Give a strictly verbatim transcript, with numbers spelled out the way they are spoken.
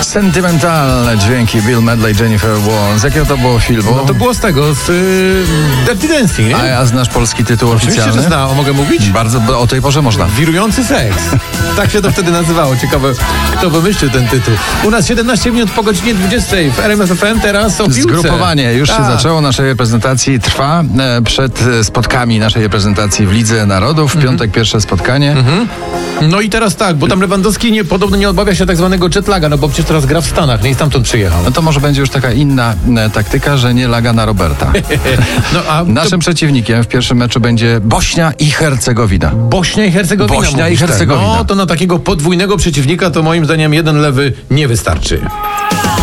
sentymentalne dźwięki Bill Medley, Jennifer Warnes. Jakiego to było filmu? No to było z tego, z y, Dirty Dancing, nie? A, a znasz polski tytuł Oczywiście, oficjalny? że znam, mogę mówić? Bardzo, bo o tej porze można. Wirujący seks. Tak się to wtedy nazywało. Ciekawe, kto wymyślił ten tytuł. U nas siedemnaście minut po godzinie dwudziestej w R M F F M, teraz o piłce. Zgrupowanie już Ta. się zaczęło, naszej reprezentacji trwa e, przed e, spotkami naszej reprezentacji w Lidze Narodów. W Mhm. piątek pierwsze spotkanie. Mhm. No i teraz tak, bo tam Lewandowski nie, podobno nie obawia się tak zwanego jetlaga, no bo przecież teraz gra w Stanach, nie i stamtąd przyjechał. No to może będzie już taka inna e, taktyka, że nie laga na Roberta. No, a Naszym to przeciwnikiem w pierwszym meczu będzie Bośnia i Hercegowina. Bośnia i Hercegowina. Bośnia i mówisz, tak. Hercegowina. No to na takiego podwójnego przeciwnika to moim zdaniem jeden lewy nie wystarczy.